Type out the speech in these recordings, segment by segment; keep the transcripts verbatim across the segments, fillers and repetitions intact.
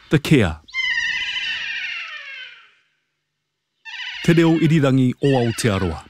The Kia. Te reo irirangi o Aotearoa.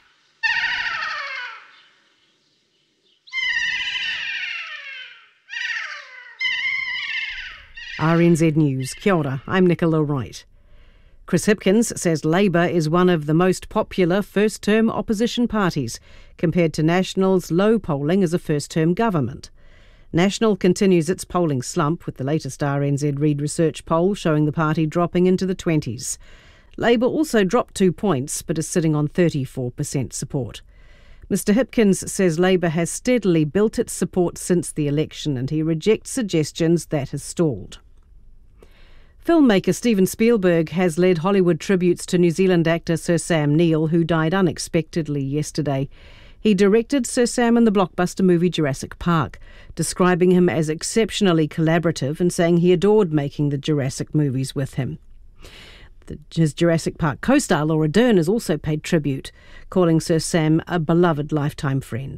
R N Z News. Kia ora, I'm Nicola Wright. Chris Hipkins says Labour is one of the most popular first-term opposition parties, compared to National's low polling as a first-term government. National continues its polling slump, with the latest R N Z Reid Research poll showing the party dropping into the twenties. Labour also dropped two points, but is sitting on thirty-four percent support. Mister Hipkins says Labour has steadily built its support since the election, and he rejects suggestions that has stalled. Filmmaker Steven Spielberg has led Hollywood tributes to New Zealand actor Sir Sam Neill, who died unexpectedly yesterday. He directed Sir Sam in the blockbuster movie Jurassic Park, describing him as exceptionally collaborative and saying he adored making the Jurassic movies with him. The, his Jurassic Park co-star Laura Dern has also paid tribute, calling Sir Sam a beloved lifetime friend.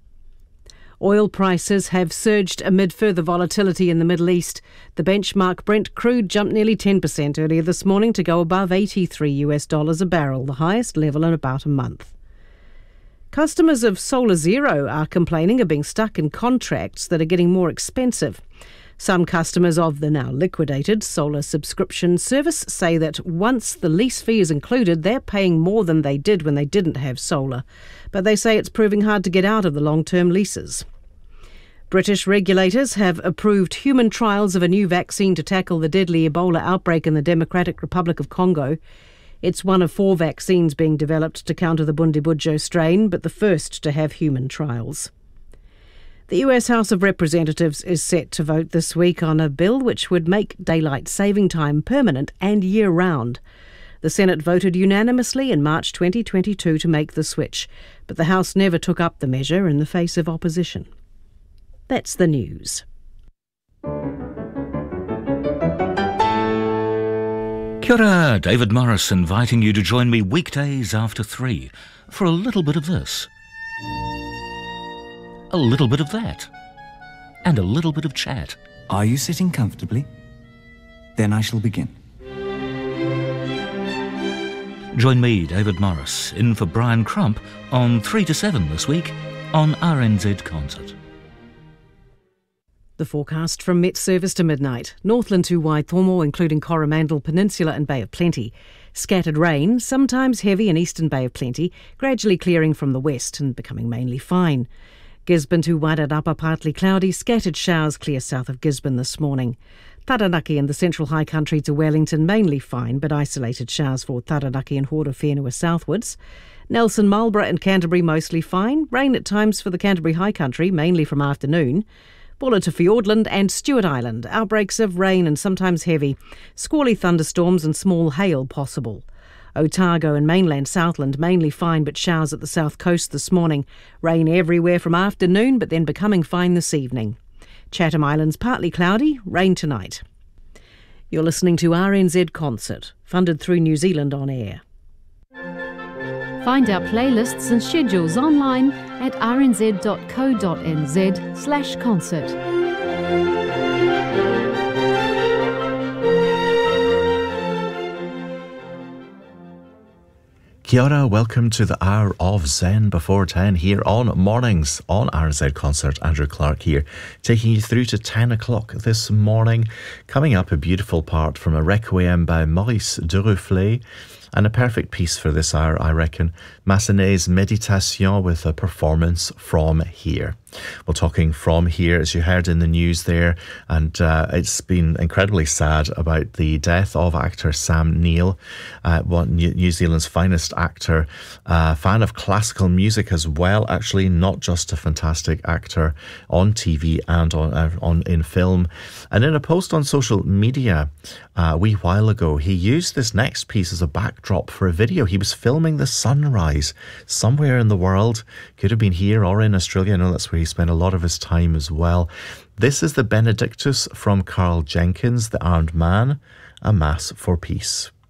Oil prices have surged amid further volatility in the Middle East. The benchmark Brent crude jumped nearly ten percent earlier this morning to go above eighty-three US dollars a barrel, the highest level in about a month. Customers of Solar Zero are complaining of being stuck in contracts that are getting more expensive. Some customers of the now liquidated solar subscription service say that once the lease fee is included, they're paying more than they did when they didn't have solar. But they say it's proving hard to get out of the long-term leases. British regulators have approved human trials of a new vaccine to tackle the deadly Ebola outbreak in the Democratic Republic of Congo. It's one of four vaccines being developed to counter the Bundibugyo strain, but the first to have human trials. The U S House of Representatives is set to vote this week on a bill which would make daylight saving time permanent and year-round. The Senate voted unanimously in March twenty twenty-two to make the switch, but the House never took up the measure in the face of opposition. That's the news. Kia ora, David Morris inviting you to join me weekdays after three for a little bit of this, a little bit of that, and a little bit of chat. Are you sitting comfortably? Then I shall begin. Join me, David Morris, in for Brian Crump on three to seven this week on R N Z Concert. The forecast from Met Service to midnight. Northland to Waitomo, including Coromandel Peninsula and Bay of Plenty. Scattered rain, sometimes heavy in eastern Bay of Plenty, gradually clearing from the west and becoming mainly fine. Gisborne to Wairarapa, partly cloudy, scattered showers clear south of Gisborne this morning. Taranaki and the central high country to Wellington, mainly fine, but isolated showers for Taranaki and Horowhenua southwards. Nelson, Marlborough and Canterbury mostly fine. Rain at times for the Canterbury high country, mainly from afternoon. Buller to Fiordland and Stewart Island, outbreaks of rain and sometimes heavy. Squally thunderstorms and small hail possible. Otago and mainland Southland mainly fine but showers at the south coast this morning. Rain everywhere from afternoon but then becoming fine this evening. Chatham Islands partly cloudy, rain tonight. You're listening to R N Z Concert, funded through New Zealand On Air. Find our playlists and schedules online at rnz.co.nz slash concert. Kia ora, welcome to the Hour of Zen before ten here on Mornings on R N Z Concert. Andrew Clark here, taking you through to ten o'clock this morning. Coming up, a beautiful part from a Requiem by Maurice Duruflé. And a perfect piece for this hour, I reckon. Massenet's Méditation with a performance from here. Well, talking from here, as you heard in the news there, and uh, it's been incredibly sad about the death of actor Sam Neill, uh, one New Zealand's finest actor, uh, fan of classical music as well, actually, not just a fantastic actor on T V and on, uh, on in film. And in a post on social media uh, a wee while ago, he used this next piece as a backdrop for a video. He was filming the sunrise somewhere in the world, could have been here or in Australia. I know that's where he spent a lot of his time as well. This is the Benedictus from Carl Jenkins, The Armed Man, A Mass for Peace.